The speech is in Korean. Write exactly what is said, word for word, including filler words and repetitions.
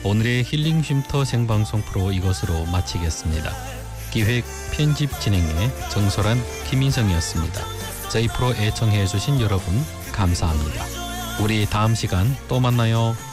오늘의 힐링 쉼터 생방송 프로 이것으로 마치겠습니다. 기획 편집 진행의 정소란 김인성이었습니다. 저희 프로 애청해 주신 여러분 감사합니다. 우리 다음 시간 또 만나요.